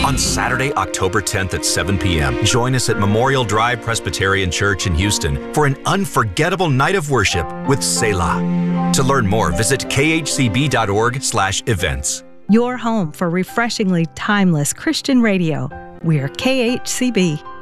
On Saturday, October 10th at 7 p.m., join us at Memorial Drive Presbyterian Church in Houston for an unforgettable night of worship with Selah. To learn more, visit khcb.org/events. Your home for refreshingly timeless Christian radio. We're KHCB.